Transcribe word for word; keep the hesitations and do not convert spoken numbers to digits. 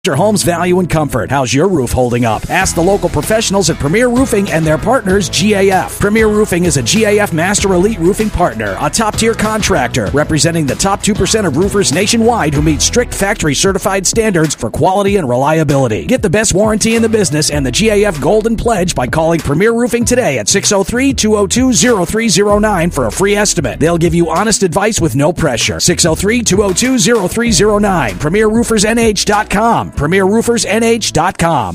Your home's value and comfort. How's your roof holding up? Ask the local professionals at Premier Roofing and their partners, G A F. Premier Roofing is a G A F Master Elite Roofing Partner, a top-tier contractor representing the top two percent of roofers nationwide who meet strict factory-certified standards for quality and reliability. Get the best warranty in the business and the G A F Golden Pledge by calling Premier Roofing today at six oh three, two oh two, oh three oh nine for a free estimate. They'll give you honest advice with no pressure. six oh three, two oh two, oh three oh nine. Premier Roofers N H dot com. Premier Roofers N H dot com.